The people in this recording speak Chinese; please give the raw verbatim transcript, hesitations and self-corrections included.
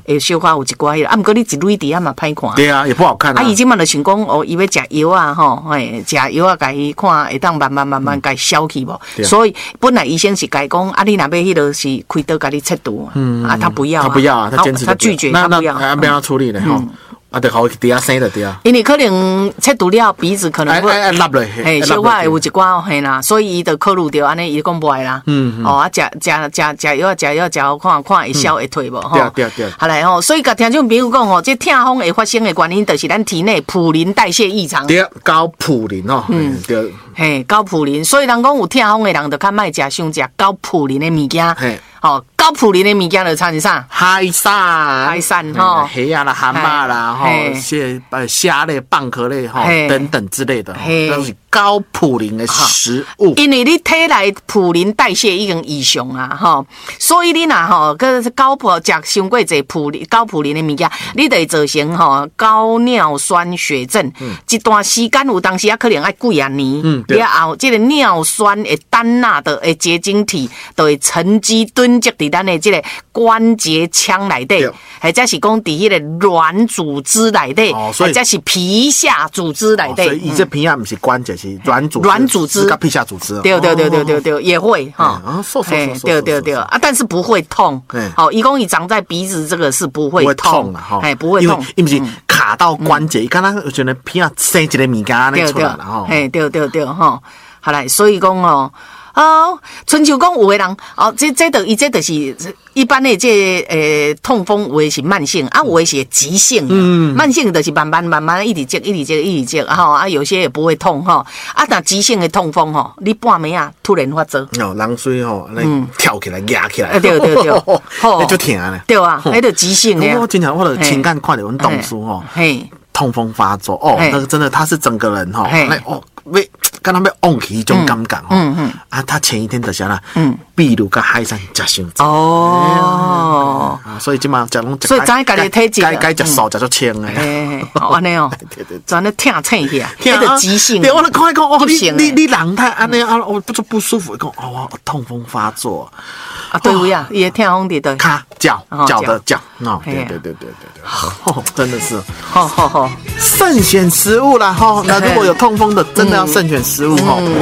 会小可有一寡迄，啊，毋过你一蕊伫啊嘛歹看。 对啊，也不好看啊。 啊，伊即满就想讲哦，伊要食药啊，吼，嘿，食药啊，甲伊看会当慢慢慢慢甲伊消去无。所以本来医生是甲伊讲，啊，你若要迄个是开刀甲你切除，嗯，啊，他不要， 他不要啊，他坚持他拒绝， 他不要， 那那要处理呢，吼。啊，就好底下生的对啊， 因为可能切除了鼻子可能会， 哎哎落落， 嘿，小可会有一寡嘿啦，所以伊就考虑着安尼，伊讲不爱啦，嗯，哦啊，食食食食药啊，食药食好看看会消会退无吼， 对对对， 好来吼，所以甲听众朋友讲吼，这痛风会发生的原因，就是咱体内普林代谢异常， 对，高普林哦，嗯，对， 嘿，高普林，所以人讲有痛风的人，就较莫食伤食高普林的物件，嘿。哦，高普林的物件就参是啥？ 海产、 海产吼， 虾啊啦、蛤蟆啦，吼，蟹、呃虾类、蚌壳类吼等等之类的，都是高普林的食物。 因为你体内普林代谢已经异常啊，吼，所以你若吼个高普食伤过侪普林高普林的物件，你就会造成吼高尿酸血症。嗯、一段时间有当时啊，可能爱几啊年，嗯，了后这个尿酸的单钠的的结晶体就会沉积堆。积伫咱的这个关节腔内底，或者是讲伫迄个软组织内底，或者是皮下组织内底。 所以伊这皮下不是关节，是软组软组织跟皮下组织。 对对对对对对，也会哈。对对对啊，但是不会痛。好，伊讲伊长在鼻子这个是不会痛啊， 哎，不会痛， 因为是卡到关节，伊敢若觉得皮下生一个物件安尼出来了吼。 哎，对对对哈，好来，所以讲哦。哦，春秋讲有的人哦，这这的伊这就是一般的这诶、呃、痛风，有的是慢性啊，有的是急性。嗯，慢性就是慢慢慢慢一直接一直接一直接，哈啊，有些也不会痛哈。啊，那急性的痛风吼，你半暝啊突然发作， 哦，人水吼，嗯，跳起来压起来， 对对对， 那就疼咧。 对啊，那个急性的。 我经常我的情感看到阮同事吼，嘿，痛风发作哦，那个真的他是整个人哈，那哦。被跟他们往起一种感觉哦，嗯嗯啊，他前一天就啥啦，嗯，秘鲁跟海参食伤济哦，所以今嘛食拢， 所以咱家己体质， 该该食素食足清诶， 哦安尼哦，对对，咱咧疼疼去啊，那个急性， 对，我咧看讲哦，你你你人太安尼啊，我不就不舒服，讲哦，痛风发作啊，对不呀？也痛风的对， 卡脚脚的脚，哦，对对对对对对，哦，真的是，好好好，慎选食物啦哈，那如果有痛风的，真的要慎选食物哈。